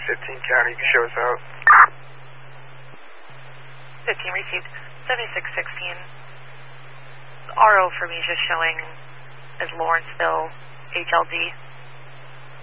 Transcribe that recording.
County, you can show us out. 15 received. 7616. RO for me is just showing as Lawrenceville, HLD.